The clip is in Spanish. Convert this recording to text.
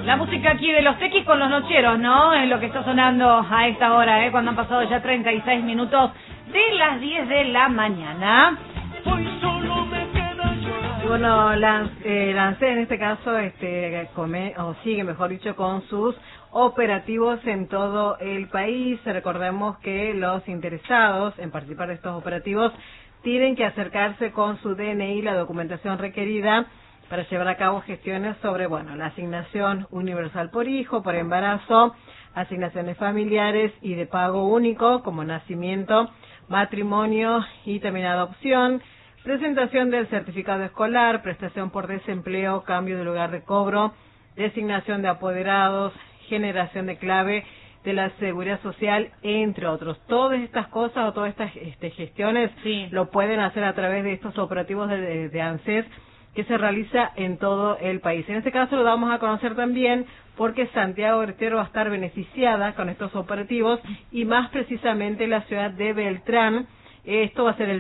La música aquí de los Tequis con los Nocheros, ¿no? Es lo que está sonando a esta hora, cuando han pasado ya 36 minutos de las 10 de la mañana. Hoy solo me queda llorar. Y bueno, Lancet en este caso sigue, mejor dicho, con sus operativos en todo el país. Recordemos que los interesados en participar de estos operativos tienen que acercarse con su DNI, la documentación requerida para llevar a cabo gestiones sobre, la asignación universal por hijo, por embarazo, asignaciones familiares y de pago único, como nacimiento, matrimonio y también adopción, presentación del certificado escolar, prestación por desempleo, cambio de lugar de cobro, designación de apoderados, generación de clave de la seguridad social, entre otros. Todas estas cosas o todas estas gestiones lo pueden hacer a través de estos operativos de ANSES que se realiza en todo el país. En este caso lo vamos a conocer también porque Santiago del Estero va a estar beneficiada con estos operativos y más precisamente la ciudad de Beltrán. Esto va a ser el